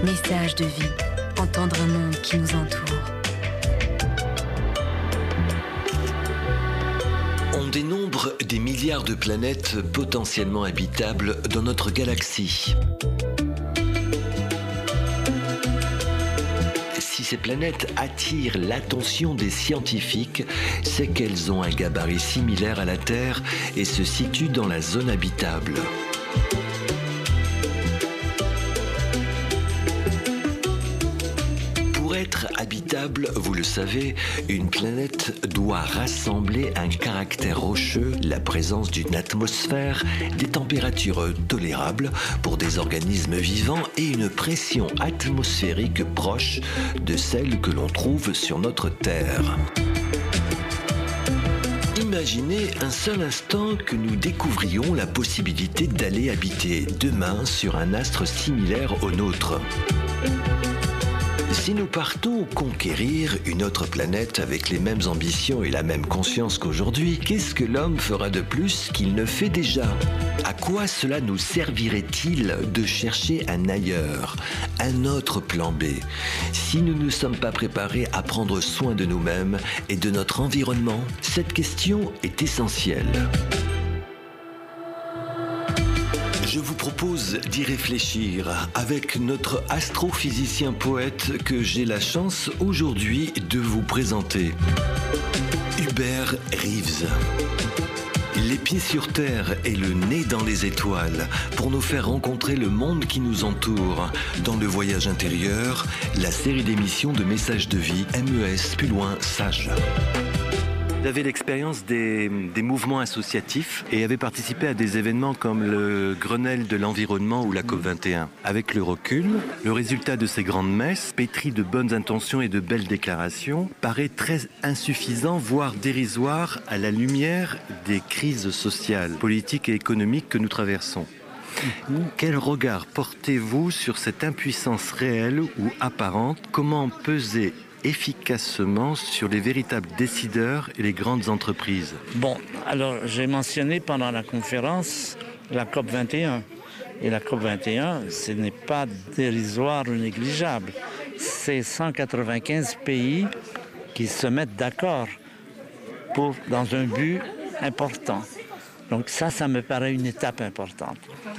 Message de vie, entendre un monde qui nous entoure. On dénombre des milliards de planètes potentiellement habitables dans notre galaxie. Si ces planètes attirent l'attention des scientifiques, c'est qu'elles ont un gabarit similaire à la Terre et se situent dans la zone habitable. Pour être habitable, vous le savez, une planète doit rassembler un caractère rocheux, la présence d'une atmosphère, des températures tolérables pour des organismes vivants et une pression atmosphérique proche de celle que l'on trouve sur notre Terre. Imaginez un seul instant que nous découvrions la possibilité d'aller habiter demain sur un astre similaire au nôtre. Si nous partons conquérir une autre planète avec les mêmes ambitions et la même conscience qu'aujourd'hui, qu'est-ce que l'homme fera de plus qu'il ne fait déjà ? À quoi cela nous servirait-il de chercher un ailleurs, un autre plan B, si nous ne sommes pas préparés à prendre soin de nous-mêmes et de notre environnement ? Cette question est essentielle. Je vous propose d'y réfléchir avec notre astrophysicien poète que j'ai la chance aujourd'hui de vous présenter. Hubert Reeves. Les pieds sur terre et le nez dans les étoiles pour nous faire rencontrer le monde qui nous entoure. Dans le voyage intérieur, la série d'émissions de Messages de vie, MES, plus loin, sage. Vous avez l'expérience des mouvements associatifs et avez participé à des événements comme le Grenelle de l'environnement ou la COP21. Avec le recul, le résultat de ces grandes messes, pétries de bonnes intentions et de belles déclarations, paraît très insuffisant, voire dérisoire à la lumière des crises sociales, politiques et économiques que nous traversons. Quel regard portez-vous sur cette impuissance réelle ou apparente ? Comment peser efficacement sur les véritables décideurs et les grandes entreprises? Bon, alors j'ai mentionné pendant la conférence la COP21. Et la COP21, ce n'est pas dérisoire ou négligeable. C'est 195 pays qui se mettent d'accord dans un but important. Donc ça me paraît une étape importante.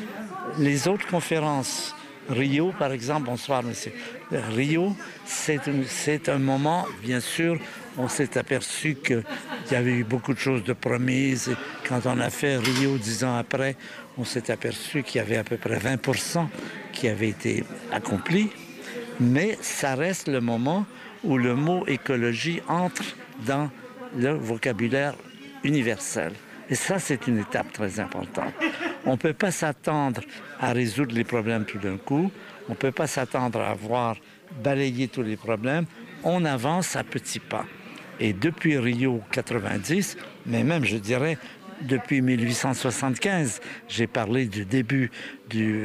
Les autres conférences, Rio, par exemple, bonsoir, monsieur. Rio, c'est un moment, bien sûr, on s'est aperçu qu'il y avait eu beaucoup de choses de promises. Et quand on a fait Rio 10 ans après, on s'est aperçu qu'il y avait à peu près 20% qui avaient été accomplis. Mais ça reste le moment où le mot écologie entre dans le vocabulaire universel. Et ça, c'est une étape très importante. On ne peut pas s'attendre à résoudre les problèmes tout d'un coup. On ne peut pas s'attendre à voir balayer tous les problèmes. On avance à petits pas. Et depuis Rio 90, mais même, je dirais, depuis 1875, j'ai parlé du début du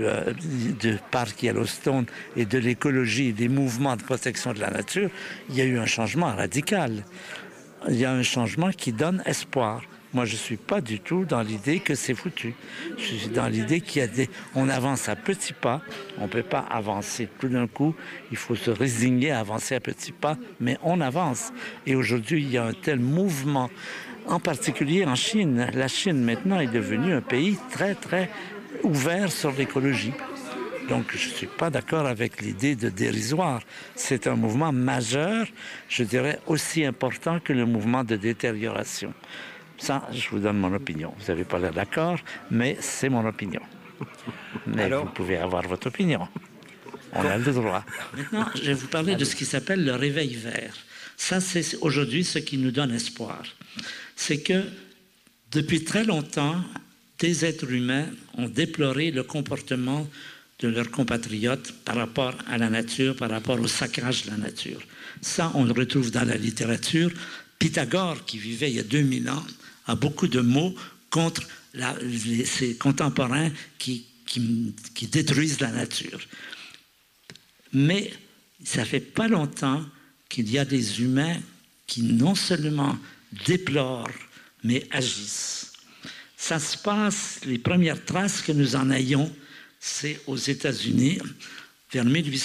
parc Yellowstone et de l'écologie et des mouvements de protection de la nature, il y a eu un changement radical. Il y a un changement qui donne espoir. Moi, je ne suis pas du tout dans l'idée que c'est foutu. Je suis dans l'idée on avance à petits pas. On ne peut pas avancer tout d'un coup. Il faut se résigner à avancer à petits pas, mais on avance. Et aujourd'hui, il y a un tel mouvement, en particulier en Chine. La Chine, maintenant, est devenue un pays très, très ouvert sur l'écologie. Donc, je ne suis pas d'accord avec l'idée de dérisoire. C'est un mouvement majeur, je dirais, aussi important que le mouvement de détérioration. Ça, je vous donne mon opinion. Vous n'avez pas l'air d'accord, mais c'est mon opinion. Mais alors, vous pouvez avoir votre opinion. On a le droit. Maintenant, je vais vous parler de ce qui s'appelle le réveil vert. Ça, c'est aujourd'hui ce qui nous donne espoir. C'est que, depuis très longtemps, des êtres humains ont déploré le comportement de leurs compatriotes par rapport à la nature, par rapport au sacrage de la nature. Ça, on le retrouve dans la littérature. Pythagore, qui vivait il y a 2000 ans, a beaucoup de mots contre ses contemporains qui détruisent la nature. Mais ça fait pas longtemps qu'il y a des humains qui non seulement déplorent, mais agissent. Ça se passe, les premières traces que nous en ayons, c'est aux États-Unis, vers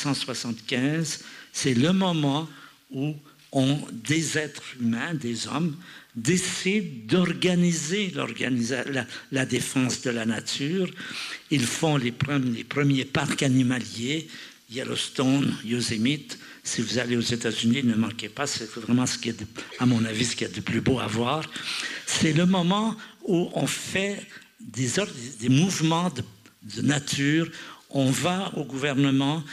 1875, c'est le moment où des êtres humains, des hommes, décident d'organiser la défense de la nature. Ils font les premiers parcs animaliers, Yellowstone, Yosemite. Si vous allez aux États-Unis, ne manquez pas, c'est vraiment à mon avis, ce qu'il y a de plus beau à voir. C'est le moment où on fait des mouvements de nature. On va au gouvernement.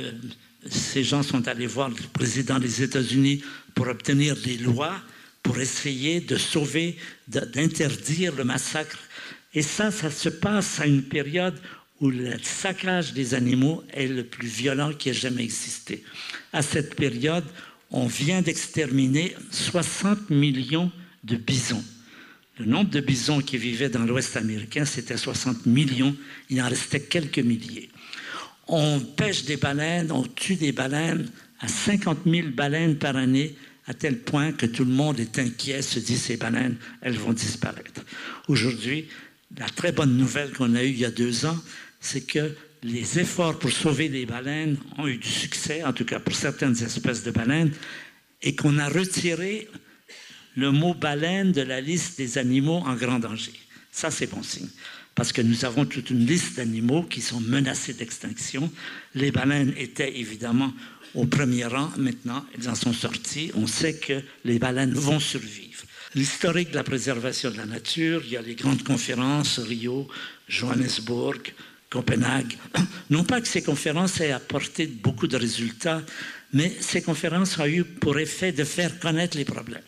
Ces gens sont allés voir le président des États-Unis pour obtenir des lois, pour essayer de sauver, d'interdire le massacre. Et ça se passe à une période où le saccage des animaux est le plus violent qui ait jamais existé. À cette période, on vient d'exterminer 60 millions de bisons. Le nombre de bisons qui vivaient dans l'Ouest américain, c'était 60 millions. Il en restait quelques milliers. On pêche des baleines, on tue des baleines, à 50 000 baleines par année, à tel point que tout le monde est inquiet, se dit ces baleines, elles vont disparaître. Aujourd'hui, la très bonne nouvelle qu'on a eue il y a 2 ans, c'est que les efforts pour sauver les baleines ont eu du succès, en tout cas pour certaines espèces de baleines, et qu'on a retiré le mot baleine de la liste des animaux en grand danger. Ça, c'est bon signe, parce que nous avons toute une liste d'animaux qui sont menacés d'extinction. Les baleines étaient évidemment au premier rang. Maintenant, elles en sont sorties. On sait que les baleines vont survivre. L'historique de la préservation de la nature, il y a les grandes conférences, Rio, Johannesburg, Copenhague. Non pas que ces conférences aient apporté beaucoup de résultats, mais ces conférences ont eu pour effet de faire connaître les problèmes.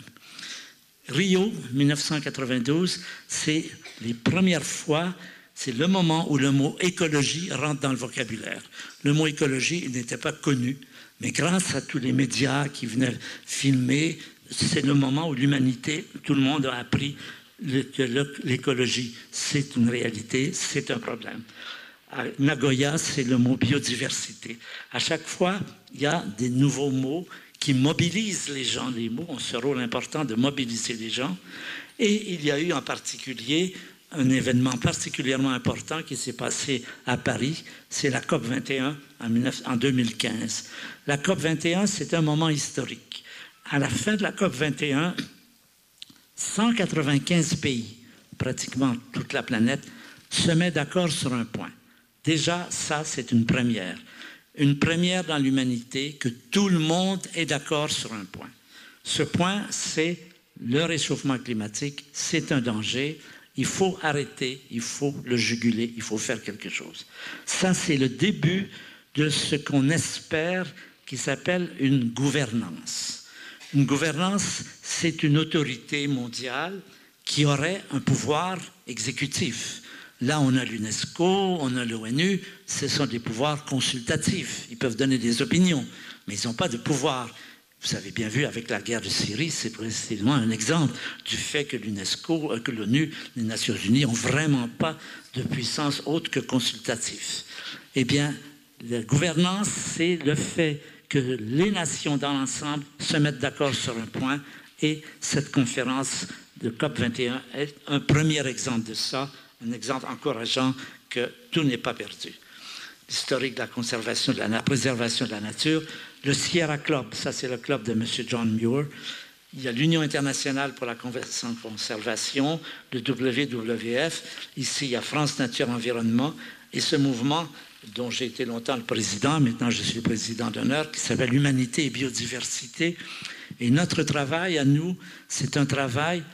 Rio, 1992, c'est les premières fois, c'est le moment où le mot écologie rentre dans le vocabulaire. Le mot écologie, il n'était pas connu, mais grâce à tous les médias qui venaient filmer, c'est le moment où l'humanité, tout le monde a appris que l'écologie, c'est une réalité, c'est un problème. À Nagoya, c'est le mot biodiversité. À chaque fois, il y a des nouveaux mots qui mobilisent les gens. Les mots ont ce rôle important de mobiliser les gens. Et il y a eu en particulier un événement particulièrement important qui s'est passé à Paris, c'est la COP 21 en 2015. La COP 21, c'est un moment historique. À la fin de la COP 21, 195 pays, pratiquement toute la planète, se mettent d'accord sur un point. Déjà, ça, c'est une première. Une première dans l'humanité, que tout le monde est d'accord sur un point. Ce point, c'est le réchauffement climatique, c'est un danger. Il faut arrêter, il faut le juguler, il faut faire quelque chose. Ça, c'est le début de ce qu'on espère qui s'appelle une gouvernance. Une gouvernance, c'est une autorité mondiale qui aurait un pouvoir exécutif. Là, on a l'UNESCO, on a l'ONU, ce sont des pouvoirs consultatifs. Ils peuvent donner des opinions, mais ils n'ont pas de pouvoir. Vous avez bien vu avec la guerre de Syrie, c'est précisément un exemple du fait que l'UNESCO, que l'ONU, les Nations Unies n'ont vraiment pas de puissance autre que consultative. Eh bien, la gouvernance, c'est le fait que les nations dans l'ensemble se mettent d'accord sur un point, et cette conférence de COP21 est un premier exemple de ça, un exemple encourageant que tout n'est pas perdu. L'historique de la conservation, de la préservation de la nature, le Sierra Club, ça c'est le club de M. John Muir. Il y a l'Union internationale pour la conservation, le WWF. Ici, il y a France Nature Environnement. Et ce mouvement, dont j'ai été longtemps le président, maintenant je suis le président d'honneur, qui s'appelle Humanité et Biodiversité. Et notre travail à nous, c'est un travail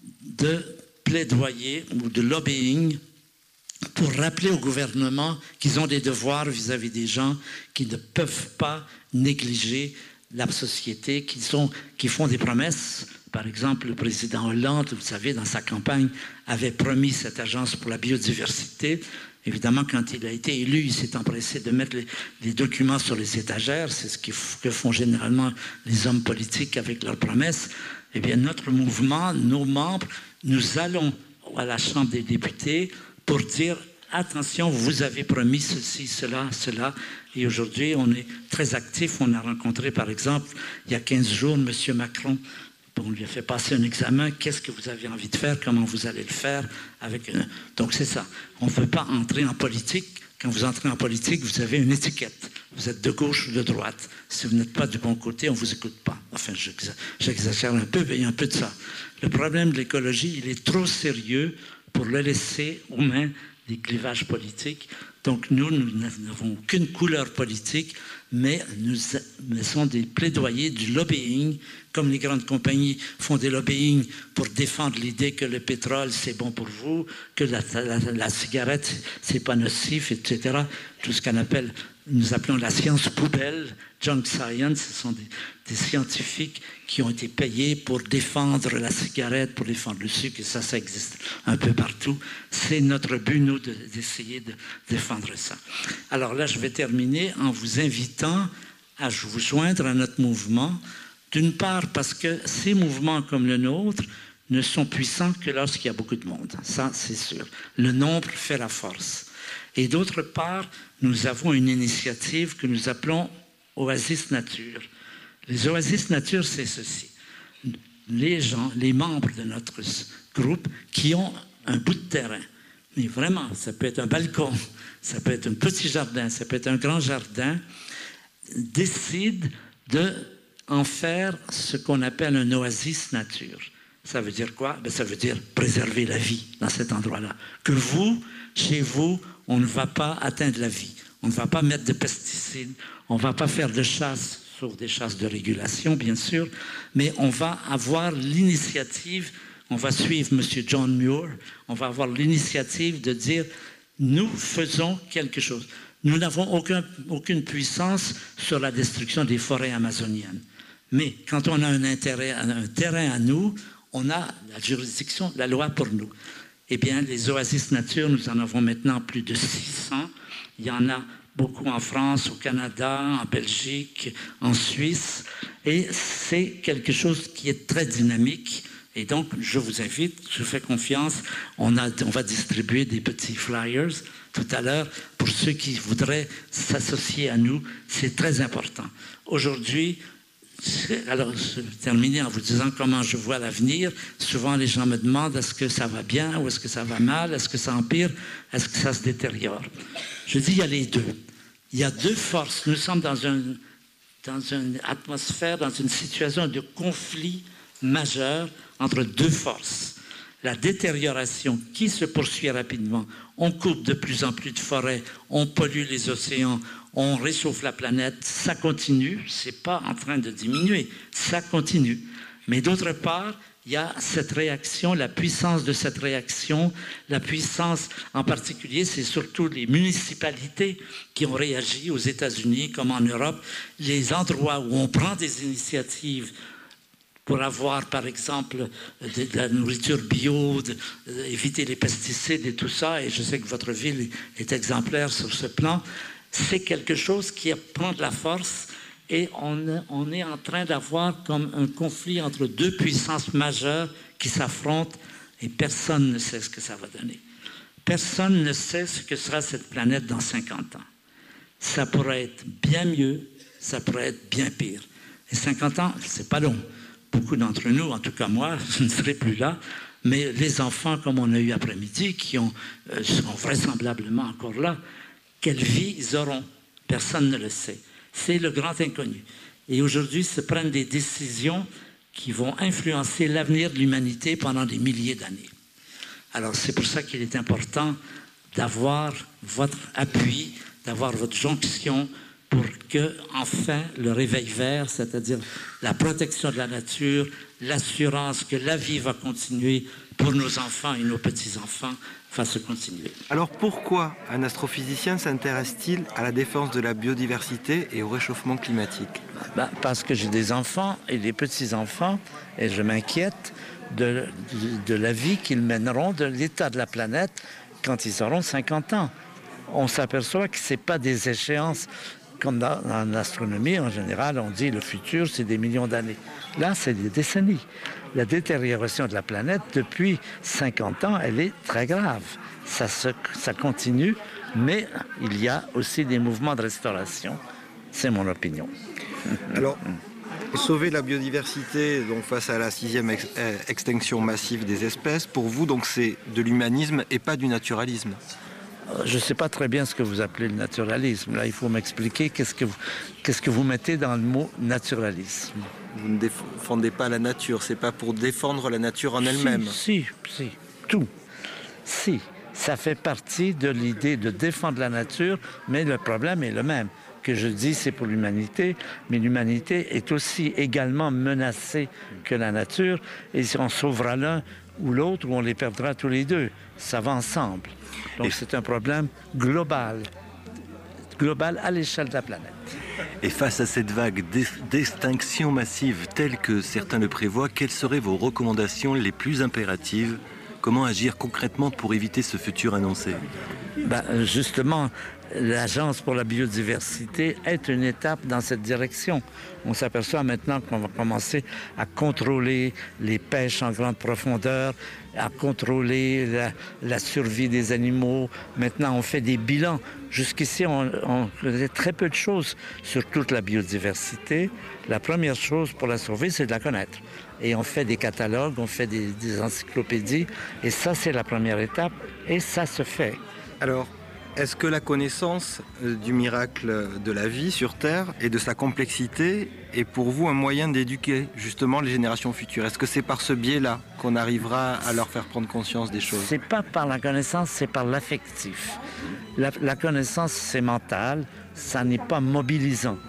de plaidoyer ou de lobbying pour rappeler au gouvernement qu'ils ont des devoirs vis-à-vis des gens, qui ne peuvent pas négliger la société, qui font des promesses. Par exemple, le président Hollande, vous savez, dans sa campagne, avait promis cette agence pour la biodiversité. Évidemment, quand il a été élu, il s'est empressé de mettre les documents sur les étagères. C'est ce que font généralement les hommes politiques avec leurs promesses. Eh bien, notre mouvement, nos membres, nous allons à la Chambre des députés pour dire « Attention, vous avez promis ceci, cela, cela ». Et aujourd'hui, on est très actifs. On a rencontré, par exemple, il y a 15 jours, M. Macron. On lui a fait passer un examen. Qu'est-ce que vous avez envie de faire? Comment vous allez le faire? Donc, c'est ça. On ne veut pas entrer en politique. Quand vous entrez en politique, vous avez une étiquette. vous êtes de gauche ou de droite. Si vous n'êtes pas du bon côté, on ne vous écoute pas. Enfin, j'exagère un peu, mais il y a un peu de ça. Le problème de l'écologie, il est trop sérieux pour le laisser aux mains des clivages politiques. Donc nous n'avons aucune couleur politique, mais nous mettons des plaidoyers du lobbying, comme les grandes compagnies font des lobbying pour défendre l'idée que le pétrole, c'est bon pour vous, que la cigarette, c'est pas nocif, etc. Tout ce qu'on appelle, nous appelons la science poubelle, junk science, ce sont des scientifiques qui ont été payés pour défendre la cigarette, pour défendre le sucre, et ça existe un peu partout. C'est notre but, nous, d'essayer de défendre ça. Alors là, je vais terminer en vous invitant à vous joindre à notre mouvement, d'une part parce que ces mouvements comme le nôtre ne sont puissants que lorsqu'il y a beaucoup de monde. Ça, c'est sûr. Le nombre fait la force. Et d'autre part, nous avons une initiative que nous appelons Oasis Nature. Les Oasis Nature, c'est ceci. Les gens, les membres de notre groupe qui ont un bout de terrain, mais vraiment, ça peut être un balcon, ça peut être un petit jardin, ça peut être un grand jardin, décident d'en faire ce qu'on appelle un Oasis Nature. Ça veut dire quoi? Ça veut dire préserver la vie dans cet endroit-là. Que vous, chez vous, on ne va pas atteindre la vie. On ne va pas mettre de pesticides, on ne va pas faire de chasse, sauf des chasses de régulation, bien sûr, mais on va avoir l'initiative, on va suivre M. John Muir, on va avoir l'initiative de dire, nous faisons quelque chose. Nous n'avons aucune puissance sur la destruction des forêts amazoniennes. Mais quand on a un terrain à nous, on a la juridiction, la loi pour nous. Eh bien, les Oasis Nature, nous en avons maintenant plus de 600. Il y en a beaucoup en France, au Canada, en Belgique, en Suisse. Et c'est quelque chose qui est très dynamique. Et donc, je vous invite, je fais confiance. On va distribuer des petits flyers tout à l'heure pour ceux qui voudraient s'associer à nous. C'est très important. Aujourd'hui, alors, je vais terminer en vous disant comment je vois l'avenir. Souvent, les gens me demandent est-ce que ça va bien ou est-ce que ça va mal, est-ce que ça empire, est-ce que ça se détériore. Je dis il y a les deux. Il y a deux forces. Nous sommes dans une atmosphère, dans une situation de conflit majeur entre deux forces. La détérioration qui se poursuit rapidement. On coupe de plus en plus de forêts, on pollue les océans, on réchauffe la planète, ça continue, c'est pas en train de diminuer, ça continue. Mais d'autre part, il y a cette réaction, la puissance de cette réaction, la puissance en particulier, c'est surtout les municipalités qui ont réagi aux États-Unis comme en Europe, les endroits où on prend des initiatives pour avoir, par exemple, de la nourriture bio, éviter les pesticides et tout ça, et je sais que votre ville est exemplaire sur ce plan, c'est quelque chose qui prend de la force et on est en train d'avoir comme un conflit entre deux puissances majeures qui s'affrontent et personne ne sait ce que ça va donner. Personne ne sait ce que sera cette planète dans 50 ans. Ça pourrait être bien mieux, ça pourrait être bien pire. Et 50 ans, c'est pas long. Beaucoup d'entre nous, en tout cas moi, je ne serai plus là, mais les enfants comme on a eu après-midi, qui sont vraisemblablement encore là, quelle vie ils auront? Personne ne le sait. C'est le grand inconnu. Et aujourd'hui, se prennent des décisions qui vont influencer l'avenir de l'humanité pendant des milliers d'années. Alors, c'est pour ça qu'il est important d'avoir votre appui, d'avoir votre jonction pour que, enfin, le réveil vert, c'est-à-dire la protection de la nature, l'assurance que la vie va continuer pour nos enfants et nos petits-enfants, va se continuer. Alors pourquoi un astrophysicien s'intéresse-t-il à la défense de la biodiversité et au réchauffement climatique? Parce que j'ai des enfants et des petits-enfants et je m'inquiète de la vie qu'ils mèneront, de l'état de la planète quand ils auront 50 ans. On s'aperçoit que ce n'est pas des échéances comme dans l'astronomie. En général, on dit le futur, c'est des millions d'années. Là, c'est des décennies. La détérioration de la planète, depuis 50 ans, elle est très grave. Ça continue, mais il y a aussi des mouvements de restauration. C'est mon opinion. Alors, sauver la biodiversité donc, face à la 6e extinction massive des espèces, pour vous, donc, c'est de l'humanisme et pas du naturalisme? Je ne sais pas très bien ce que vous appelez le naturalisme. Là, il faut m'expliquer qu'est-ce que vous mettez dans le mot naturalisme. Vous ne défendez pas la nature, c'est pas pour défendre la nature en elle-même. Si, tout. Si, ça fait partie de l'idée de défendre la nature, mais le problème est le même. Que je dis, c'est pour l'humanité, mais l'humanité est aussi également menacée que la nature, et si on sauvera l'un ou l'autre, ou on les perdra tous les deux. Ça va ensemble. Donc c'est un problème global à l'échelle de la planète. Et face à cette vague d'extinction massive telle que certains le prévoient, quelles seraient vos recommandations les plus impératives? Comment agir concrètement pour éviter ce futur annoncé? Justement, l'Agence pour la biodiversité est une étape dans cette direction. On s'aperçoit maintenant qu'on va commencer à contrôler les pêches en grande profondeur, à contrôler la survie des animaux. Maintenant, on fait des bilans. Jusqu'ici, on faisait très peu de choses sur toute la biodiversité. La première chose pour la sauver, c'est de la connaître. Et on fait des catalogues, on fait des encyclopédies. Et ça, c'est la première étape. Et ça se fait. Alors, est-ce que la connaissance du miracle de la vie sur Terre et de sa complexité est pour vous un moyen d'éduquer justement les générations futures? Est-ce que c'est par ce biais-là qu'on arrivera à leur faire prendre conscience des choses? C'est pas par la connaissance, c'est par l'affectif. La connaissance, c'est mental, ça n'est pas mobilisant.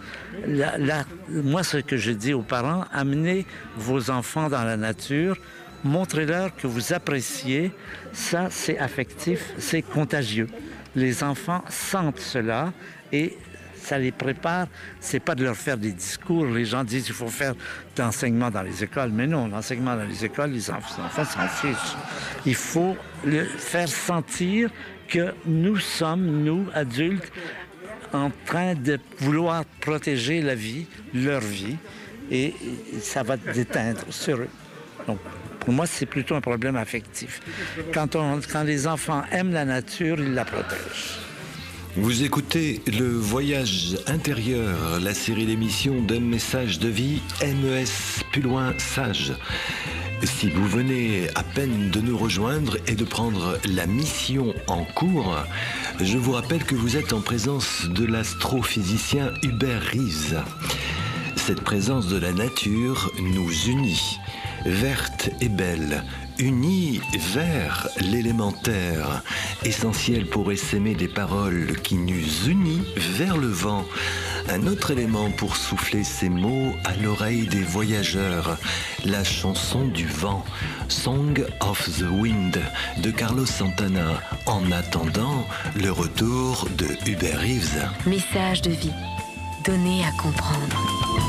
Moi, ce que je dis aux parents, amenez vos enfants dans la nature, montrez-leur que vous appréciez, ça c'est affectif, c'est contagieux. Les enfants sentent cela et ça les prépare. C'est pas de leur faire des discours. Les gens disent qu'il faut faire de l'enseignement dans les écoles. Mais non, l'enseignement dans les écoles, les enfants s'en fichent. Il faut le faire sentir que nous sommes, nous, adultes, en train de vouloir protéger la vie, leur vie, et ça va déteindre sur eux. Donc, pour moi, c'est plutôt un problème affectif. Quand les enfants aiment la nature, ils la protègent. Vous écoutez Le Voyage intérieur, la série d'émissions d'un message de vie, MES, plus loin, sage. Si vous venez à peine de nous rejoindre et de prendre la mission en cours, je vous rappelle que vous êtes en présence de l'astrophysicien Hubert Reeves. Cette présence de la nature nous unit. Verte et belle, unie vers l'élémentaire, essentiel pour essaimer des paroles qui nous unissent vers le vent. Un autre élément pour souffler ces mots à l'oreille des voyageurs, la chanson du vent, Song of the Wind de Carlos Santana, en attendant le retour de Hubert Reeves. Message de vie, donné à comprendre.